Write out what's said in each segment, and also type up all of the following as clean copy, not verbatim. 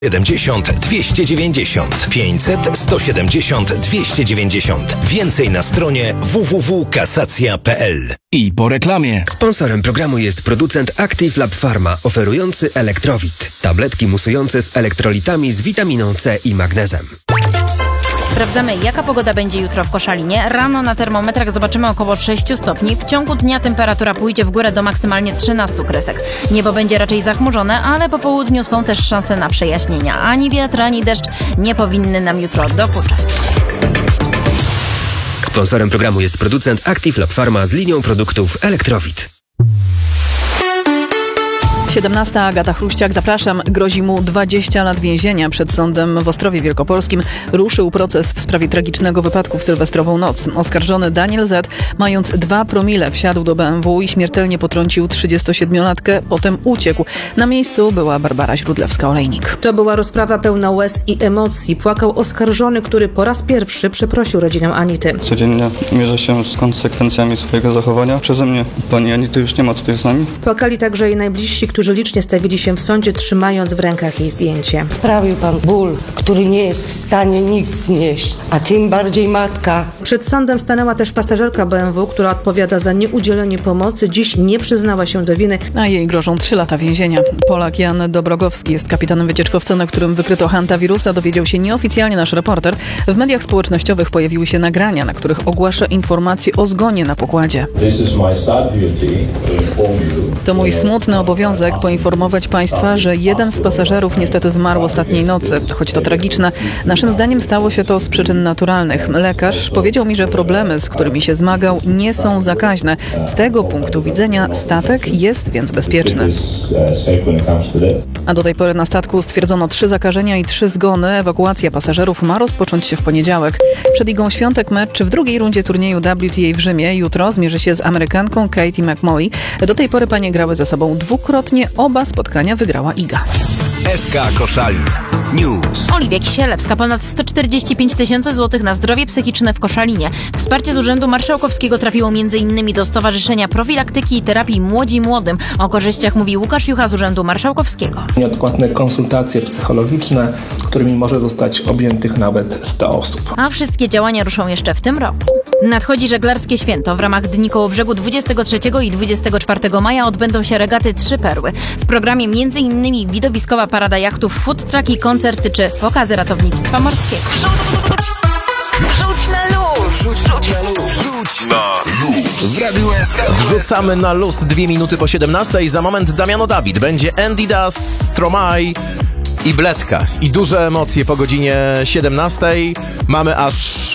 70 290 500 170 290. Więcej na stronie www.kasacja.pl. I po reklamie. Sponsorem programu jest producent Active Lab Pharma, oferujący Elektrowit. Tabletki musujące z elektrolitami z witaminą C i magnezem. Sprawdzamy, jaka pogoda będzie jutro w Koszalinie. Rano na termometrach zobaczymy około 6 stopni. W ciągu dnia temperatura pójdzie w górę do maksymalnie 13 kresek. Niebo będzie raczej zachmurzone, ale po południu są też szanse na przejaśnienia. Ani wiatr, ani deszcz nie powinny nam jutro dokuczać. Sponsorem programu jest producent Active Lab Pharma z linią produktów Elektrowit. 17. Agata Chruściak, zapraszam. Grozi mu 20 lat więzienia. Przed sądem w Ostrowie Wielkopolskim ruszył proces w sprawie tragicznego wypadku w sylwestrową noc. Oskarżony Daniel Z., mając 2 promile, wsiadł do BMW i śmiertelnie potrącił 37-latkę, potem uciekł. Na miejscu była Barbara Źródlewska-Olejnik. To była rozprawa pełna łez i emocji. Płakał oskarżony, który po raz pierwszy przeprosił rodzinę Anity. Codziennie mierzę się z konsekwencjami swojego zachowania. Przeze mnie pani Anity już nie ma tutaj z nami. Płakali także jej najbliżsi, którzy licznie stawili się w sądzie, trzymając w rękach jej zdjęcie. Sprawił pan ból, który nie jest w stanie nikt znieść, a tym bardziej matka. Przed sądem stanęła też pasażerka BMW, która odpowiada za nieudzielenie pomocy. Dziś nie przyznała się do winy. A jej grożą 3 lata więzienia. Polak Jan Dobrogowski jest kapitanem wycieczkowca, na którym wykryto hantawirusa. Dowiedział się nieoficjalnie nasz reporter. W mediach społecznościowych pojawiły się nagrania, na których ogłasza informacje o zgonie na pokładzie. To mój smutny obowiązek poinformować Państwa, że jeden z pasażerów niestety zmarł ostatniej nocy. Choć to tragiczne, naszym zdaniem stało się to z przyczyn naturalnych. Lekarz powiedział mi, że problemy, z którymi się zmagał, nie są zakaźne. Z tego punktu widzenia statek jest więc bezpieczny. A do tej pory na statku stwierdzono 3 zakażenia i 3 zgony. Ewakuacja pasażerów ma rozpocząć się w poniedziałek. Przed Igą Świątek mecz w drugiej rundzie turnieju WTA w Rzymie. Jutro zmierzy się z Amerykanką Katie McMolly. Do tej pory panie grały ze sobą dwukrotnie. Oba spotkania wygrała Iga. SK Koszalin News. Oliwia Kisielewska, ponad 145 000 złotych na zdrowie psychiczne w Koszalinie. Wsparcie z Urzędu Marszałkowskiego trafiło m.in. do Stowarzyszenia Profilaktyki i Terapii Młodzi Młodym. O korzyściach mówi Łukasz Jucha z Urzędu Marszałkowskiego. Nieodpłatne konsultacje psychologiczne, którymi może zostać objętych nawet 100 osób. A wszystkie działania ruszą jeszcze w tym roku. Nadchodzi żeglarskie święto. W ramach Dni Kołobrzegu 23 i 24 maja odbędą się regaty 3 Perły. W programie m.in. widowiskowa parada jachtów, food truck i koncerty czy pokazy ratownictwa morskiego. Rzuć na luz! Rzuć na luz! Rzuć na luz. W Radiu SK. Wrzucamy na luz 2 minuty po 17. Za moment Damiano David. Będzie Andy Das, Stromae i Bledka. I duże emocje po godzinie 17. Mamy aż...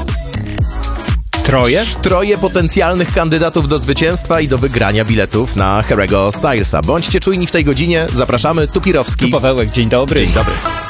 Troje potencjalnych kandydatów do zwycięstwa i do wygrania biletów na Harry'ego Stylesa. Bądźcie czujni w tej godzinie. Zapraszamy. Tu Pirowski. Tu Pawełek. Dzień dobry. Dzień dobry.